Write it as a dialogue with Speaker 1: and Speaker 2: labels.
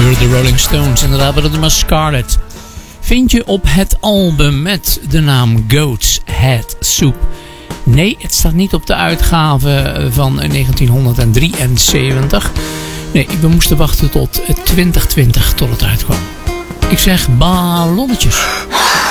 Speaker 1: de Rolling Stones, inderdaad, maar dat is maar Scarlet. Vind je op het album met de naam Goat's Head Soup. Nee, het staat niet op de uitgave van 1973. Nee, we moesten wachten tot 2020 tot het uitkwam. Ik zeg ballonnetjes.